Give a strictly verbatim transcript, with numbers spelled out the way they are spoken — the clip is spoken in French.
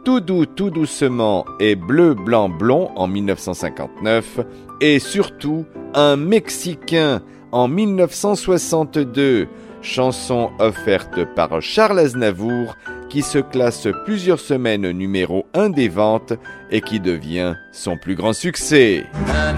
Tout doux, tout doucement et Bleu, blanc, blond en mille neuf cent cinquante-neuf et surtout Un Mexicain en mille neuf cent soixante-deux, chanson offerte par Charles Aznavour qui se classe plusieurs semaines numéro un des ventes et qui devient son plus grand succès. Un